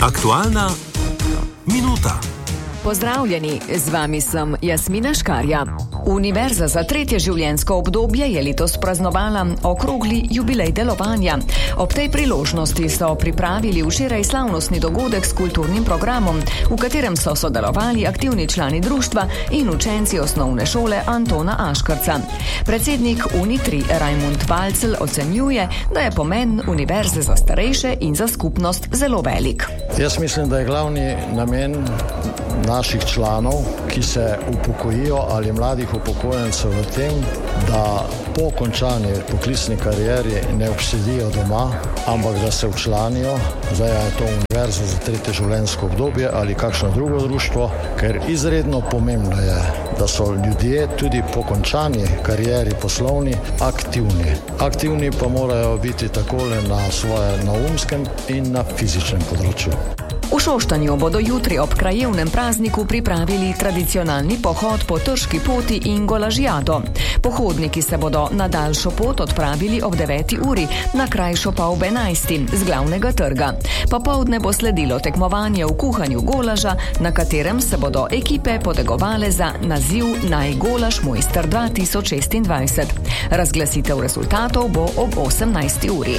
Aktualna minuta. Pozdravljeni, z vami sem Jasmina Škarja. Univerza za tretje življenjsko obdobje je letos praznovala okrogli jubilej delovanja. Ob tej priložnosti so pripravili včeraj slavnostni dogodek s kulturnim programom, v katerem so sodelovali aktivni člani društva in učenci osnovne šole Antona Aškarca. Predsednik Uni3 Rajmund Balcelj ocenjuje, da je pomen univerze za starejše in za skupnost zelo velik. Jaz mislim, da je glavni namen naših članov, ki se upokojijo ali mladih upokojencev v tem, da po končani poklicni karieri ne obsedijo doma, ampak da se včlanijo, zdaj je to univerza za tretje življenjsko obdobje ali kakšno drugo društvo, ker izredno pomembno je, da so ljudje tudi po končani karieri poslovni aktivni. Aktivni pa morajo biti takole na svojem umskem in na fizičnem področju. V Šoštanju bodo jutri ob krajevnem prazniku pripravili tradicionalni pohod po Trški poti in Golažijado. Pohodniki se bodo na daljšo pot odpravili ob 9. uri, na krajšo pa ob 11. z glavnega trga. Popoldne bo sledilo tekmovanje v kuhanju golaža, na katerem se bodo ekipe potegovale za naziv Najgolaž mojster 2026. Razglasitev rezultatov bo ob 18. uri.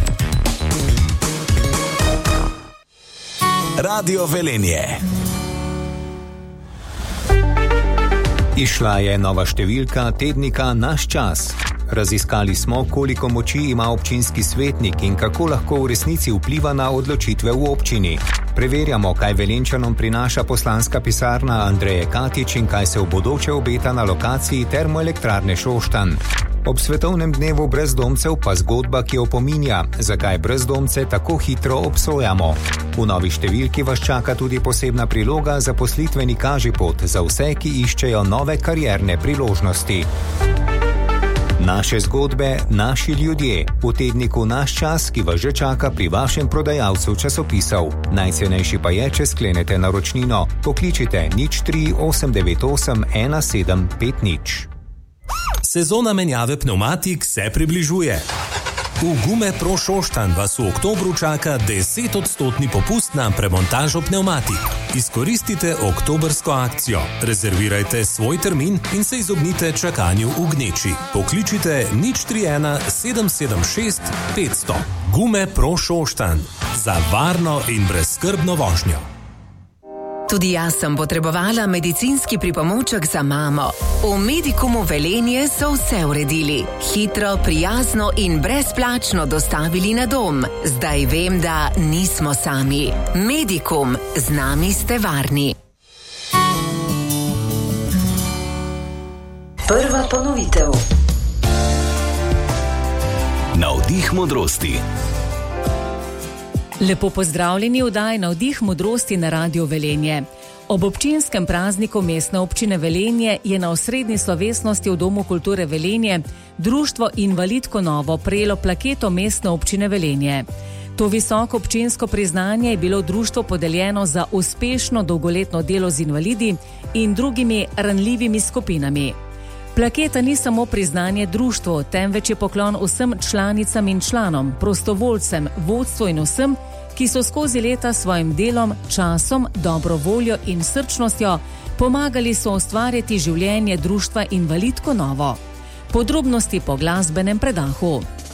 Radio Velenje. Izšla je nova številka tednika Naš čas. Raziskali smo, koliko moči ima občinski svetnik in kako lahko v resnici vpliva na odločitve v občini. Preverjamo, kaj Velenčanom prinaša poslanska pisarna Andreje Katič in kaj se v bodoče obeta na lokaciji termoelektrarne Šoštanj. Ob svetovnem dnevu brezdomcev pa zgodba, ki opominja, zakaj brezdomce tako hitro obsojamo. V novi številki vas čaka tudi posebna priloga zaposlitveni kažipot za vse, ki iščejo nove karierne priložnosti. Naše zgodbe, naši ljudje. V tedniku Naš čas, ki vas že čaka pri vašem prodajalcu časopisov. Najcenejši pa je, če sklenete naročnino. Pokličite 03 898 1750. Sezona menjave pnevmatik se približuje. V Gume Pro Šoštanj vas v oktobru čaka 10% popust na premontažo pnevmatik. Izkoristite oktobrsko akcijo. Rezervirajte svoj termin in se izognite čakanju v gneči. Pokličite 031 776 500. Gume Pro Šoštanj. Za varno in brezskrbno vožnjo. Tudi jaz sem potrebovala medicinski pripomoček za mamo. V Medikumu Velenje so vse uredili. Hitro, prijazno in brezplačno dostavili na dom. Zdaj vem, da nismo sami. Medikum, z nami ste varni. Prva ponovitev. Navdih modrosti. Lepo pozdravljeni v oddaji Navdih modrosti na Radio Velenje. Ob občinskem prazniku Mestne občine Velenje je na osrednji slovesnosti v Domu kulture Velenje Društvo Invalidko Novo prejelo plaketo Mestne občine Velenje. To visoko občinsko priznanje je bilo društvu podeljeno za uspešno dolgoletno delo z invalidi in drugimi ranljivimi skupinami. Plaketa ni samo priznanje društvu, temveč je poklon vsem članicam in članom, prostovoljcem, vodstvu in vsem, ki so skozi leta svojim delom, časom, dobro voljo in srčnostjo pomagali so ustvarjati življenje društva Invalidko Novo. Podrobnosti po glasbenem predahu.